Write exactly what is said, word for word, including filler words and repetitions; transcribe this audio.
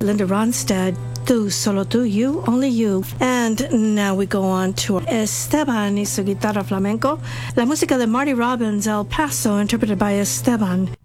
Linda Ronstadt, Tú, Solo Tú, You, Only You. And now we go on to Esteban y su guitarra flamenco. La música de Marty Robbins, El Paso, interpreted by Esteban.